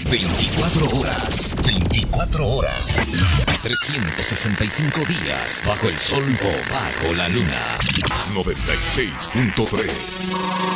24 horas. 24 horas. 365 días. Bajo el sol o bajo la luna. 96.3.